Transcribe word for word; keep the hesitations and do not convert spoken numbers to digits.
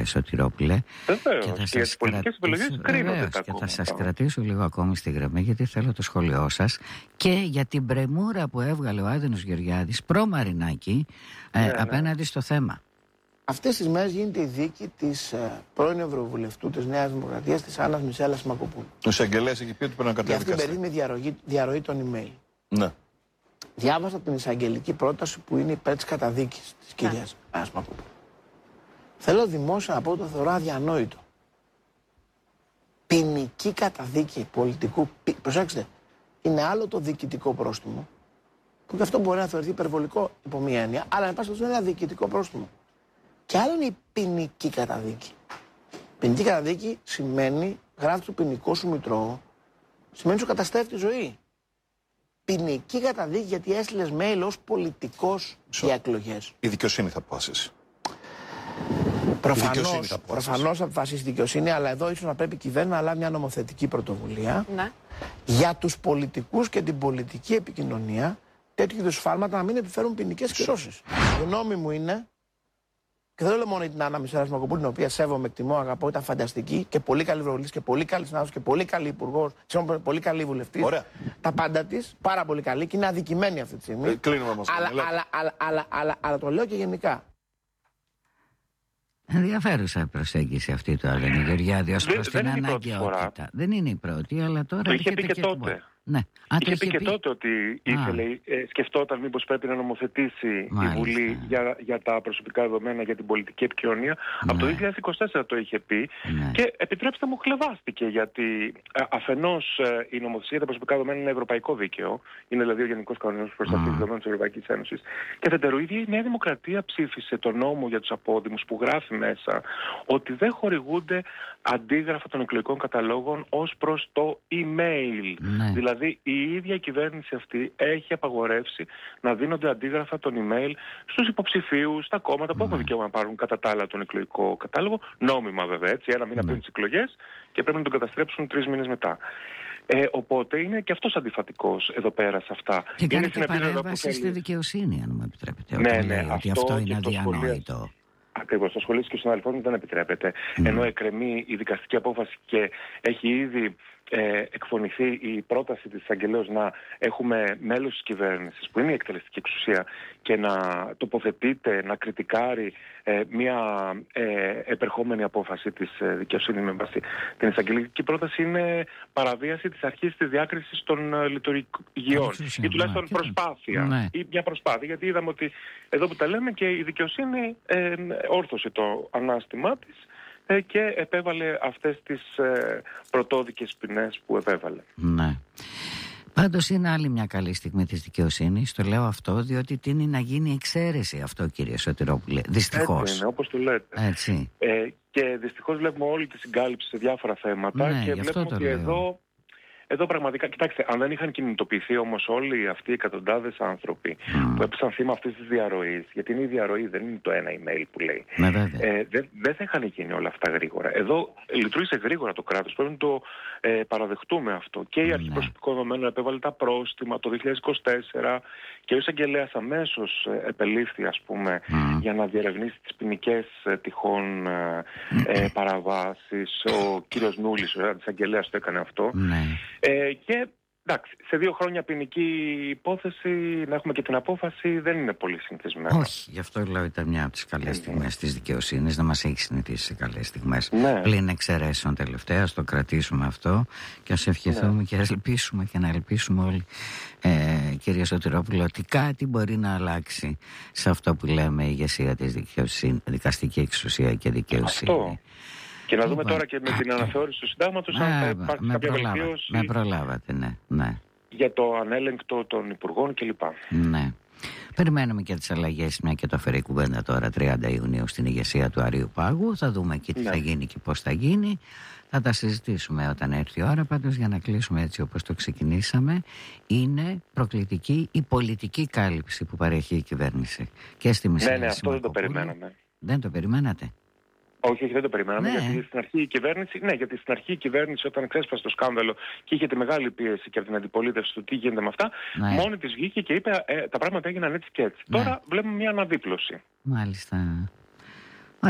Σωτηρόπουλε. Βεβαίως, και, και τις πολιτικές επιλογές κρίνονται τα και θα σας κόμματα. κρατήσω λίγο ακόμη στη γραμμή, γιατί θέλω το σχόλιο σας και για την πρεμούρα που έβγαλε ο Άδωνης Γεωργιάδης προ Μαρινάκη ε, ναι, ναι. απέναντι στο θέμα. Αυτές τις μέρες γίνεται η δίκη της ε, πρώην Ευρωβουλευτού της Νέας Δημοκρατίας, της Άννας Μισέλας Μακοπούλου. Ο εισαγγελέας έχει πει ότι πρέπει να Για αυτήν την καταδικαστεί. περίφημη διαρροή, διαρροή των email. Ναι. Διάβασα την εισαγγελική πρόταση που είναι υπέρ της καταδίκης της κυρίας Άννας Μακοπούλου. Θέλω δημόσια να πω, το θεωρώ αδιανόητο. Ποινική καταδίκη πολιτικού. πι- Προσέξτε, είναι άλλο το διοικητικό πρόστιμο, που και αυτό μπορεί να θεωρηθεί υπερβολικό υπό μία έννοια, αλλά εν πάση περιπτώσει είναι ένα διοικητικό πρόστιμο. Και άλλο είναι η ποινική καταδίκη. Ποινική καταδίκη σημαίνει, γράφει το ποινικό σου μητρό, σημαίνει σου καταστρέφει τη ζωή. Ποινική καταδίκη γιατί έστειλες mail ως πολιτικός για εκλογές. Η δικαιοσύνη θα αποφασίσει. δικαιοσύνη Προφανώς, θα αποφασίσει. προφανώς θα αποφασίσει η δικαιοσύνη, αλλά εδώ ίσως να πρέπει η κυβέρνηση να λάβει μια νομοθετική πρωτοβουλία Ναι. για τους πολιτικούς και την πολιτική επικοινωνία τέτοιου είδους σφάλματα να μην επιφέρουν ποινικές κυρώσεις. Η γνώμη μου είναι, και δεν λέω μόνο την Άννα Μισέλας Μακοπούλου, την οποία σέβομαι, εκτιμώ, αγαπώ, ήταν φανταστική και πολύ καλή ευρωβουλευτής και πολύ καλή συνάδελφος και πολύ καλή υπουργός, συγγνώμη, πολύ καλή βουλευτής. Ωραία. Τα πάντα της, πάρα πολύ καλή και είναι αδικημένη αυτή τη στιγμή. Ε, κλείνουμε όμως. αλλά, Ελάτε. αλλά, αλλά, αλλά, αλλά, αλλά το λέω και γενικά. Ενδιαφέρουσα προσέγγιση αυτή του Άδωνη Γεωργιάδη ως Δεν- προς δεν την είναι η πρώτη αναγκαιότητα. Δεν είναι η πρώτη, αλλά τώρα Το είχε πει έρχεται και το- τότε. Ναι. Α, το Είχε πει και τότε ότι ήθελε, ε, σκεφτόταν μήπως πρέπει να νομοθετήσει Μάλιστα. η Βουλή για, για τα προσωπικά δεδομένα, για την πολιτική επικοινωνία. Από το δύο χιλιάδες είκοσι τέσσερα το είχε πει Ναι. και επιτρέψτε μου, χλεβάστηκε, γιατί ε, αφενός ε, η νομοθεσία για τα προσωπικά δεδομένα είναι ευρωπαϊκό δίκαιο, είναι δηλαδή ο Γενικός Κανονισμός Προστασίας Mm. Δεδομένων της Ευρωπαϊκής Ένωσης. Και αφετέρου, η ίδια η Νέα Δημοκρατία ψήφισε τον νόμο για τους απόδημους που γράφει μέσα ότι δεν χορηγούνται αντίγραφα των εκλογικών καταλόγων ως προς το email. Ναι. Δηλαδή η ίδια η κυβέρνηση αυτή έχει απαγορεύσει να δίνονται αντίγραφα των email στους υποψηφίους, στα κόμματα που έχουν δικαίωμα να πάρουν κατά τα άλλα τον εκλογικό κατάλογο, νόμιμα βέβαια, έτσι, ένα μήνα πριν τις εκλογές και πρέπει να τον καταστρέψουν τρεις μήνες μετά. Ε, οπότε είναι και αυτός αντιφατικός εδώ πέρα σε αυτά. Και Είναι κάνει και συνεπής εδώ που παρέμβαση στη θέλει- δικαιοσύνη, αν μου επιτρέπετε. Ναι, όταν ναι, λέει ότι αυτό αυτό και είναι το σχολείο- αδιανόητο. Ακριβώς, το σχολείο και στον συναδελφών δεν επιτρέπεται. Ναι. Ενώ εκκρεμεί η δικαστική απόφαση και έχει ήδη ε, εκφωνηθεί η πρόταση της εισαγγελέως να έχουμε μέλος της κυβέρνησης που είναι η εκτελεστική εξουσία και να τοποθετείται, να κριτικάρει ε, μια ε, επερχόμενη απόφαση της ε, δικαιοσύνης με βάση την εισαγγελική πρόταση, είναι παραβίαση της αρχής της διάκρισης των ε, λειτουργιών Εξουσία, ή τουλάχιστον ναι. προσπάθεια Ναι. ή μια προσπάθεια, γιατί είδαμε ότι εδώ που τα λέμε και η δικαιοσύνη ε, όρθωσε το ανάστημά της ε, και επέβαλε αυτές τις ε, πρωτόδικες ποινές που επέβαλε. Ναι. Πάντως είναι άλλη μια καλή στιγμή της δικαιοσύνης. Το λέω αυτό διότι τείνει να γίνει εξαίρεση αυτό, κύριε Σωτηρόπουλε. Δυστυχώς. Έτσι είναι, όπως το λέτε. Έτσι. Ε, και δυστυχώς βλέπουμε όλη τη συγκάλυψη σε διάφορα θέματα Ναι, και γι' αυτό βλέπουμε το ότι λέω. εδώ, εδώ πραγματικά, κοιτάξτε, αν δεν είχαν κινητοποιηθεί όμως όλοι αυτοί οι εκατοντάδες άνθρωποι Mm. που έπεσαν θύμα αυτής της διαρροής, γιατί είναι η διαρροή, δεν είναι το ένα email που λέει. Ναι, βέβαια. Ε, δεν, δεν θα είχαν γίνει όλα αυτά γρήγορα. Εδώ λειτουργήσε γρήγορα το κράτος. Πρέπει να το ε, παραδεχτούμε αυτό. Και η Αρχή Ναι. Προσωπικών Δεδομένων επέβαλε τα πρόστιμα το δύο χιλιάδες είκοσι τέσσερα και ο εισαγγελέας αμέσως ε, επελήφθη, ας πούμε, Mm. για να διερευνήσει τις ποινικές ε, τυχόν ε, ε, παραβάσεις. Ο κύριος Νούλης, ο εισαγγελέας, το έκανε αυτό. Ναι. Ε, και εντάξει, σε δύο χρόνια ποινική υπόθεση να έχουμε και την απόφαση δεν είναι πολύ συνηθισμένο. Όχι, γι' αυτό λέω ήταν μια από τις καλές στιγμές της δικαιοσύνης, να μας έχει συνηθίσει σε καλές στιγμές. Ναι. Πλην εξαιρέσεων τελευταία, ας το κρατήσουμε αυτό και ας ευχηθούμε Ναι. και ας ελπίσουμε και να ελπίσουμε όλοι, ε, κύριε Σωτηρόπουλο, ότι κάτι μπορεί να αλλάξει σε αυτό που λέμε η ηγεσία της δικαιοσύνης, δικαστική εξουσία και δικαιοσύνη. Αυτό. Και να δούμε Λοιπόν, τώρα και με την αναθεώρηση του συντάγματος αν θα Ε, υπάρξει με, κάποια προλάβατε, βελτίωση με προλάβατε, ναι, ναι. για το ανέλεγκτο των υπουργών κλπ. Ναι. Περιμένουμε και τις αλλαγές, μια και το φέρει η κουβέντα τώρα τριάντα Ιουνίου στην ηγεσία του Αρείου Πάγου. Θα δούμε και τι Ναι. θα γίνει και πώς θα γίνει. Θα τα συζητήσουμε όταν έρθει η ώρα. Πάντως, για να κλείσουμε έτσι όπως το ξεκινήσαμε, είναι προκλητική η πολιτική κάλυψη που παρέχει η κυβέρνηση. Και στη Μισελέση Ναι, ναι, αυτό δεν το Μακοπούλου. περιμέναμε. Δεν το περιμένατε? Όχι, όχι, δεν το περιμέναμε. Ναι. Γιατί στην αρχή η κυβέρνηση, ναι, γιατί στην αρχή η κυβέρνηση όταν ξέσπασε το σκάνδαλο και είχε τη μεγάλη πίεση και από την αντιπολίτευση του τι γίνεται με αυτά, Ναι. μόνη της βγήκε και είπε ε, τα πράγματα έγιναν έτσι και έτσι. Ναι. Τώρα βλέπουμε μια αναδίπλωση. Μάλιστα.